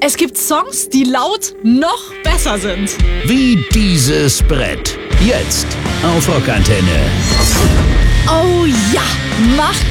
Es gibt Songs, die laut noch besser sind. Wie dieses Brett. Jetzt auf Rockantenne. Oh ja, macht